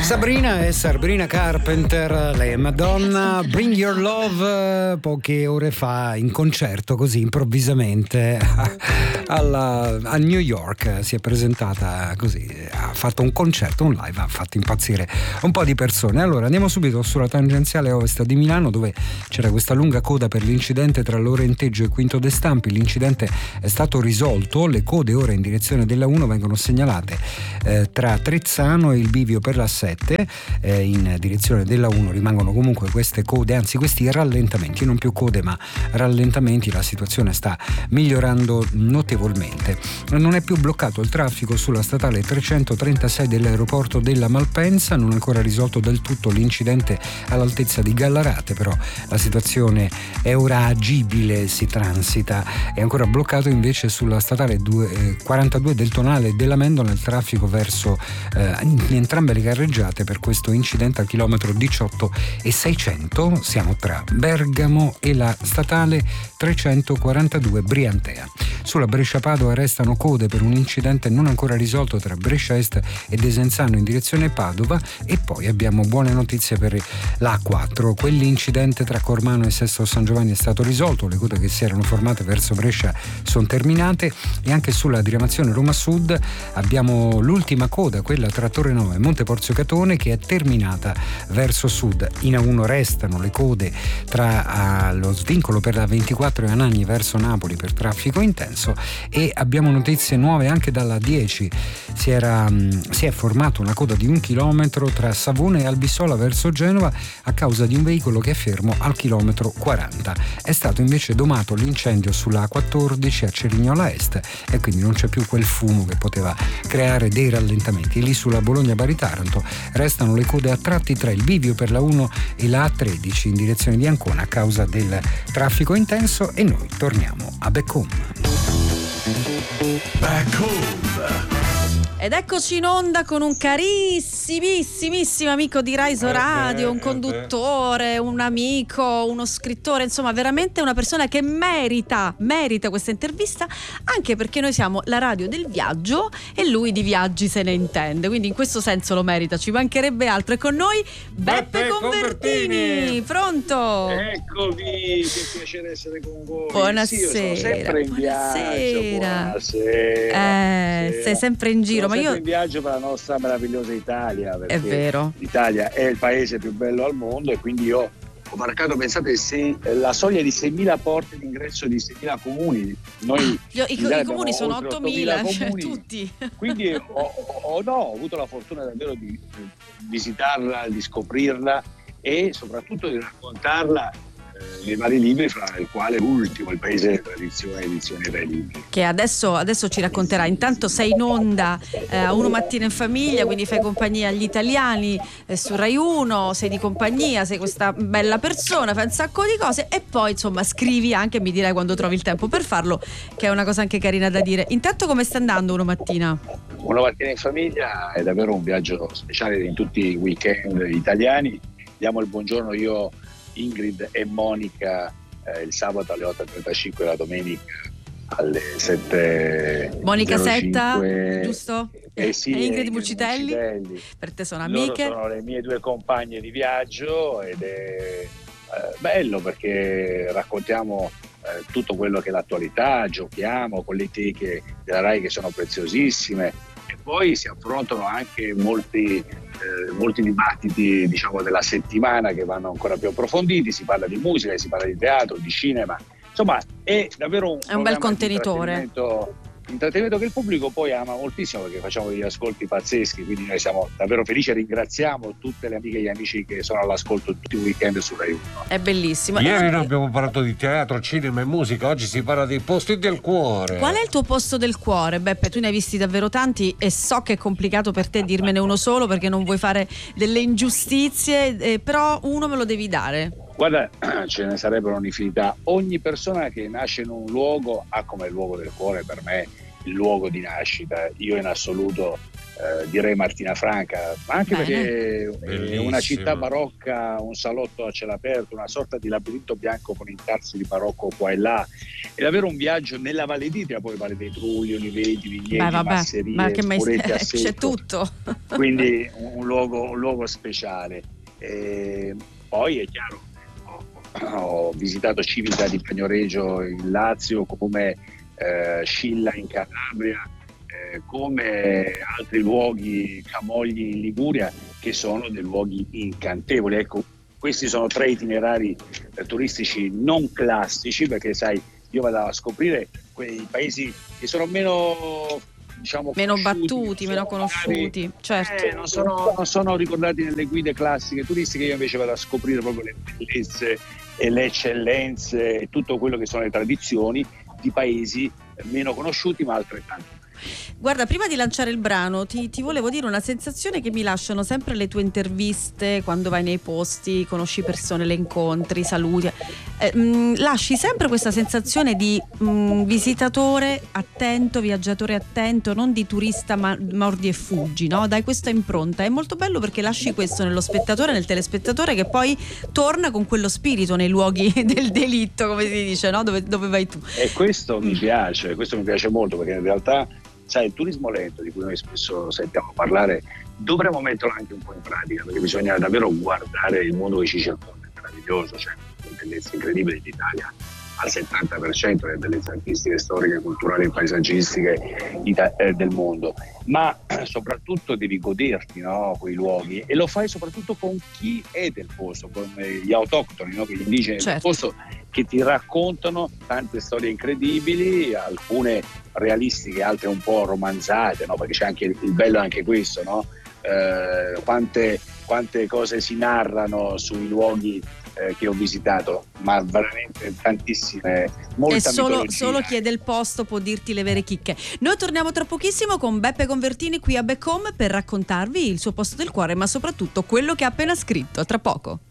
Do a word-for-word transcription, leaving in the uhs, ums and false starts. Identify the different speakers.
Speaker 1: Sabrina e Sabrina Carpenter, lei è Madonna. Bring Your Love, poche ore fa in concerto così improvvisamente alla, a New York si è presentata così, ha fatto un concerto, un live, ha fatto impazzire un po' di persone. Allora andiamo subito sulla tangenziale ovest di Milano, dove c'era questa lunga coda per l'incidente tra Lorenteggio e Quinto de Stampi. L'incidente è stato risolto, le code ora in direzione della uno vengono segnalate eh, tra Trezzano e il bivio per la sette. Eh, in direzione della uno rimangono comunque queste code, anzi questi rallentamenti, non più code ma rallentamenti. La situazione sta migliorando notevolmente. Non è più bloccato il traffico sulla statale trecentotrentasei dell'aeroporto della Malpensa, non ancora risolto del tutto l'incidente all'altezza di Gallarate, però la situazione è ora agibile, si transita. È ancora bloccato invece sulla statale quarantadue del Tonale della Mendola il traffico verso eh, in entrambe le carreggiate per questo incidente al chilometro diciotto e seicento. Siamo tra Bergamo e la statale trecentoquarantadue Briantea. Sulla Brescia-Padova restano code per un incidente non ancora risolto tra Brescia Est e Desenzano in direzione Padova. E poi abbiamo buone notizie per l'A quattro. Quell'incidente tra Cormano e Sesto San Giovanni è stato risolto, le code che si erano formate verso Brescia sono terminate, e anche sulla diramazione Roma Sud abbiamo l'ultima coda, quella tra Torre Nuova e Monte Porzio Catone, che è terminata verso sud. In A uno restano le code tra uh, lo svincolo per la ventiquattro e Anagni verso Napoli per traffico intenso, e abbiamo notizie nuove anche dalla dieci. Si, era, um, si è formata una coda di un chilometro tra Savona e Albissola verso Genova a causa di un veicolo che è fermo al chilometro quaranta. È stato invece domato l'incendio sulla A quattordici a Cerignola Est, e quindi non c'è più quel fumo che poteva creare dei rallentamenti. E lì sulla Bologna-Bari-Taranto restano le code a tratti tra il bivio per la uno e la A tredici in direzione di Ancona a causa del traffico intenso. E noi torniamo a Back Home.
Speaker 2: Back Home.
Speaker 3: Ed eccoci in onda con un carissimissimo amico di Raiso Radio, un conduttore, un amico, uno scrittore, insomma veramente una persona che merita, merita questa intervista, anche perché noi siamo la radio del viaggio e lui di viaggi se ne intende, quindi in questo senso lo merita, ci mancherebbe altro. E con noi Beppe, Beppe Convertini. Convertini, pronto?
Speaker 4: Eccomi, che piacere essere con voi.
Speaker 3: Buonasera.
Speaker 4: Sì, io sono sempre in
Speaker 3: buonasera.
Speaker 4: viaggio. Buonasera.
Speaker 3: Eh,
Speaker 4: buonasera.
Speaker 3: sei sempre in giro.
Speaker 4: Sono
Speaker 3: ma io
Speaker 4: in viaggio per la nostra meravigliosa Italia, perché
Speaker 3: è vero,
Speaker 4: l'Italia è il paese più bello al mondo, e quindi io ho marcato, pensate, sei, la soglia di seimila porte d'ingresso di seimila comuni. Noi
Speaker 3: Io, i, i comuni sono ottomila, cioè tutti.
Speaker 4: Quindi ho, ho, no, ho avuto la fortuna davvero di visitarla, di scoprirla e soprattutto di raccontarla nei vari libri, fra il quale l'ultimo, Il Paese della Tradizione, edizione Re Libri,
Speaker 3: che adesso, adesso ci racconterà. Intanto sei in onda eh, a Uno Mattina in Famiglia, quindi fai compagnia agli italiani eh, su Rai uno, sei di compagnia, sei questa bella persona, fai un sacco di cose, e poi insomma scrivi anche, mi dirai quando trovi il tempo per farlo, che è una cosa anche carina da dire. Intanto come sta andando Uno Mattina?
Speaker 4: Uno Mattina in Famiglia è davvero un viaggio speciale in tutti i weekend italiani. Diamo il buongiorno io, Ingrid e Monica eh, il sabato alle otto e trentacinque, la domenica alle sette e zero cinque.
Speaker 3: Monica Setta, giusto?
Speaker 4: Eh sì,
Speaker 3: e Ingrid
Speaker 4: Ingrid
Speaker 3: Mucitelli.
Speaker 4: Mucitelli.
Speaker 3: Per te sono amiche.
Speaker 4: Loro sono le mie due compagne di viaggio, ed è eh, bello perché raccontiamo eh, tutto quello che è l'attualità, giochiamo con le teche della Rai che sono preziosissime, e poi si affrontano anche molti Eh, molti dibattiti, diciamo, della settimana, che vanno ancora più approfonditi. Si parla di musica, si parla di teatro, di cinema, insomma è davvero un,
Speaker 3: è un bel contenitore,
Speaker 4: intrattenimento che il pubblico poi ama moltissimo, perché facciamo degli ascolti pazzeschi, quindi noi siamo davvero felici e ringraziamo tutte le amiche e gli amici che sono all'ascolto tutti i weekend su Rai uno.
Speaker 3: È bellissimo.
Speaker 2: Ieri
Speaker 3: eh,
Speaker 2: noi abbiamo parlato di teatro, cinema e musica, oggi si parla dei posti del cuore.
Speaker 3: Qual è il tuo posto del cuore, Beppe? Tu ne hai visti davvero tanti e so che è complicato per te dirmene uno solo, perché non vuoi fare delle ingiustizie, eh, però uno me lo devi dare.
Speaker 4: Guarda, ce ne sarebbero un'infinità. Ogni persona che nasce in un luogo ha come luogo del cuore, per me, il luogo di nascita. Io in assoluto eh, direi Martina Franca, ma anche
Speaker 3: Bene.
Speaker 4: perché è
Speaker 2: Bellissimo.
Speaker 4: una città barocca, un salotto a cielo aperto, una sorta di labirinto bianco con intarsi di barocco qua e là. È davvero un viaggio nella Valle d'Itria, poi Valle dei Trulli, Oliveti, Vigneti,
Speaker 3: Beh, vabbè,
Speaker 4: masserie,
Speaker 3: ma che mai
Speaker 4: murette a
Speaker 3: c'è
Speaker 4: secco.
Speaker 3: tutto.
Speaker 4: Quindi un, un luogo, un luogo speciale. E poi è chiaro, ho, ho visitato Civica di Bagnoregio in Lazio, come eh, Scilla in Calabria, eh, come altri luoghi, Camogli in Liguria, che sono dei luoghi incantevoli. Ecco, questi sono tre itinerari eh, turistici non classici, perché sai, io vado a scoprire quei paesi che sono meno, diciamo,
Speaker 3: Meno
Speaker 4: conosciuti,
Speaker 3: battuti,
Speaker 4: non
Speaker 3: meno
Speaker 4: sono magari-
Speaker 3: conosciuti, certo.
Speaker 4: eh, non, sono, non sono ricordati nelle guide classiche turistiche. Io invece vado a scoprire proprio le bellezze e le eccellenze e tutto quello che sono le tradizioni di paesi meno conosciuti ma altrettanto.
Speaker 3: Guarda, prima di lanciare il brano ti, ti volevo dire una sensazione che mi lasciano sempre le tue interviste, quando vai nei posti, conosci persone, le incontri, saluti. Eh, mh, lasci sempre questa sensazione di mh, visitatore attento, viaggiatore attento, non di turista ma, mordi e fuggi, no? Dai questa impronta. È molto bello perché lasci questo nello spettatore, nel telespettatore, che poi torna con quello spirito nei luoghi del delitto, come si dice, no? Dove, dove vai tu.
Speaker 4: E questo mi piace, questo mi piace molto, perché in realtà, sai, il turismo lento di cui noi spesso sentiamo parlare, dovremmo metterlo anche un po' in pratica, perché bisogna davvero guardare il mondo che ci circonda, è meraviglioso, c'è una bellezza incredibile d'Italia, al settanta per cento delle bellezze artistiche, storiche, culturali e paesaggistiche ita- eh, del mondo, ma eh, soprattutto devi goderti, no, quei luoghi, e lo fai soprattutto con chi è del posto, con eh, gli autoctoni, no, gli indigeni
Speaker 3: Certo.
Speaker 4: del posto, che ti raccontano tante storie incredibili, alcune realistiche, altre un po' romanzate, no? Perché c'è anche il bello è anche questo, no? Eh, quante, quante cose si narrano sui luoghi eh, che ho visitato, ma veramente tantissime, molta
Speaker 3: E solo,
Speaker 4: mitologia.
Speaker 3: solo chi è del posto può dirti le vere chicche. Noi torniamo tra pochissimo con Beppe Convertini qui a Back Home per raccontarvi il suo posto del cuore, ma soprattutto quello che ha appena scritto. A tra poco.